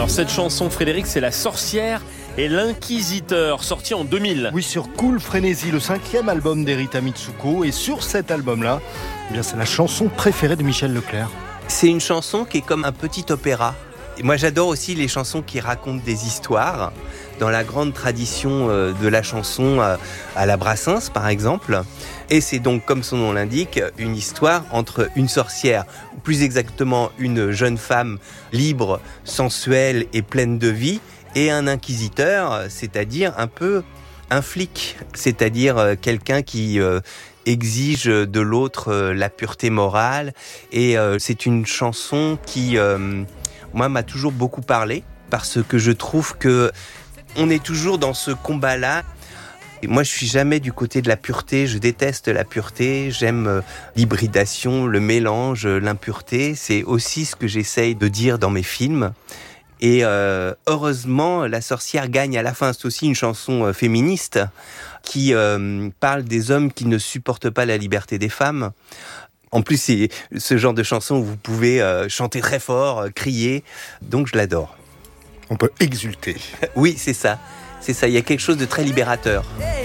Alors cette chanson, Frédéric, c'est La sorcière et l'inquisiteur, sorti en 2000. Oui, sur Cool Frénésie, le 5e album d'Erita Mitsuko. Et sur cet album-là, eh bien, c'est la chanson préférée de Michel Leclerc. C'est une chanson qui est comme un petit opéra. Et moi, j'adore aussi les chansons qui racontent des histoires. Dans la grande tradition de la chanson à la Brassens, par exemple. Et c'est donc, comme son nom l'indique, une histoire entre une sorcière, ou plus exactement une jeune femme libre, sensuelle et pleine de vie, et un inquisiteur, c'est-à-dire un peu un flic, c'est-à-dire quelqu'un qui exige de l'autre la pureté morale. Et c'est une chanson qui, moi, m'a toujours beaucoup parlé, parce que je trouve que on est toujours dans ce combat-là. Et moi, je suis jamais du côté de la pureté. Je déteste la pureté. J'aime l'hybridation, le mélange, l'impureté. C'est aussi ce que j'essaye de dire dans mes films. Et heureusement, La sorcière gagne à la fin. C'est aussi une chanson féministe qui parle des hommes qui ne supportent pas la liberté des femmes. En plus, c'est ce genre de chanson où vous pouvez chanter très fort, crier. Donc, je l'adore. On peut exulter. Oui, c'est ça. C'est ça. Il y a quelque chose de très libérateur.